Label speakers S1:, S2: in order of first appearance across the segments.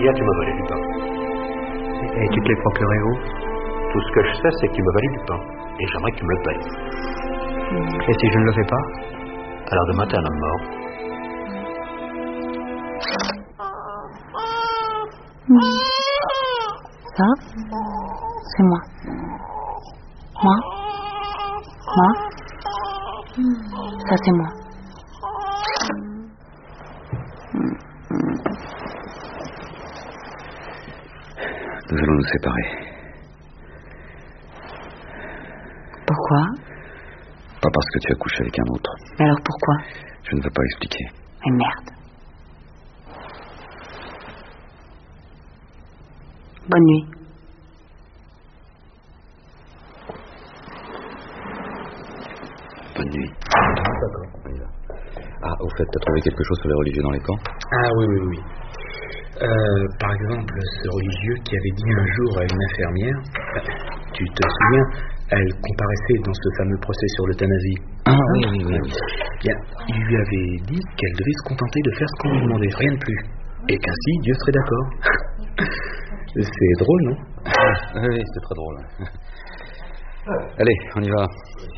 S1: Hier, tu m'as volé du pain.
S2: Et tu te l'es procuré où?
S1: Tout ce que je sais, c'est que tu m'as volé du pain. Et j'aimerais que tu me le payes.
S2: Et si je ne le fais pas?
S1: Alors demain, t'es un homme mort.
S3: Ça, c'est moi. Moi. Ça, c'est moi.
S4: Nous allons nous séparer.
S3: Pourquoi?
S4: Pas parce que tu as couché avec un autre.
S3: Mais alors pourquoi?
S4: Je ne veux pas expliquer.
S3: Mais merde. Bonne nuit.
S4: Bonne nuit. D'accord, on y va. Ah, au fait, t'as trouvé quelque chose sur les religieux dans les camps?
S5: Ah oui. Par exemple, ce religieux qui avait dit un jour à une infirmière, tu te souviens, elle comparaissait dans ce fameux procès sur l'euthanasie.
S4: Ah oui.
S5: Bien, il lui avait dit qu'elle devait se contenter de faire ce qu'on lui demandait, rien de plus. Et qu'ainsi, Dieu serait d'accord. C'est drôle, non?
S4: Oui, c'est très drôle. Allez, on y va.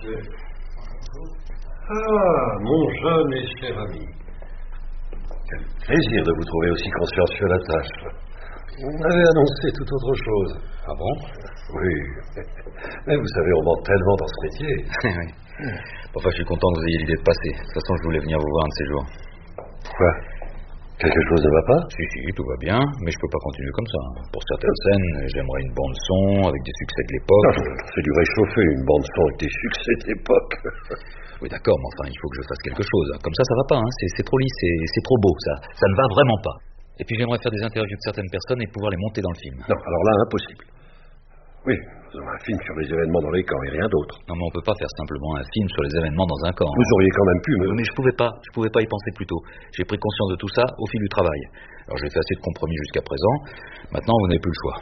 S6: Ah, mon jeune et cher ami. Quel plaisir de vous trouver aussi consciencieux à la tâche. On m'avait annoncé tout autre chose.
S4: Ah bon?
S6: Oui. Mais vous savez, on ment tellement dans ce métier.
S4: Oui. Enfin, je suis content que vous ayez l'idée de passer. De toute façon, je voulais venir vous voir un de ces jours.
S6: Quoi? Quelque chose ne va pas?
S4: Si, tout va bien, mais je peux pas continuer comme ça. Pour certaines scènes, j'aimerais une bande-son avec des succès de l'époque.
S6: C'est du réchauffé, une bande-son avec des succès de l'époque.
S4: Oui, d'accord, mais enfin, il faut que je fasse quelque chose. Comme ça va pas, hein. C'est trop lisse, c'est trop beau, ça ne va vraiment pas. Et puis j'aimerais faire des interviews de certaines personnes et pouvoir les monter dans le film.
S6: Non, alors là, impossible. Oui, un film sur les événements dans les camps et rien d'autre.
S4: Non, mais on peut pas faire simplement un film sur les événements dans un camp.
S6: Vous auriez quand même pu,
S4: mais je pouvais pas y penser plus tôt. J'ai pris conscience de tout ça au fil du travail. Alors j'ai fait assez de compromis jusqu'à présent. Maintenant, vous n'avez plus le choix.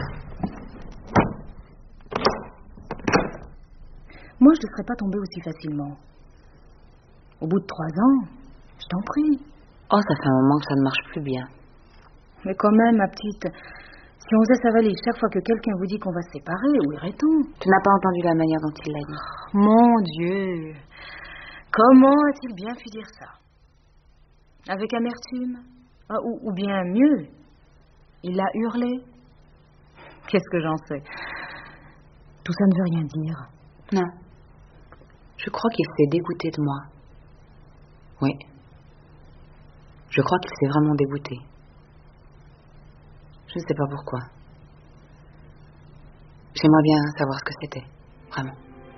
S7: Moi, je ne serais pas tombée aussi facilement. Au bout de 3 ans, je t'en prie.
S3: Oh, ça fait un moment que ça ne marche plus bien.
S7: Mais quand même, ma petite, si on faisait sa valise chaque fois que quelqu'un vous dit qu'on va se séparer, où irait-on?
S3: Tu n'as pas entendu la manière dont il l'a dit.
S7: Mon Dieu! Comment a-t-il bien pu dire ça? Avec amertume? Ou bien mieux, il a hurlé? Qu'est-ce que j'en sais? Tout ça ne veut rien dire.
S3: Non. Je crois qu'il s'est dégoûté de moi. Oui. Je crois qu'il s'est vraiment dégoûté. Je ne sais pas pourquoi. J'aimerais bien savoir ce que c'était, vraiment.